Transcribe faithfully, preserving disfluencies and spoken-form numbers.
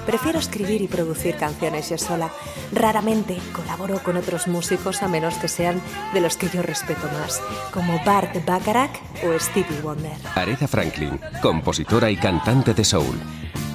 Prefiero escribir y producir canciones yo sola. Raramente colaboro con otros músicos a menos que sean de los que yo respeto más, como Bart Bacharach o Stevie Wonder. Aretha Franklin, compositora y cantante de soul.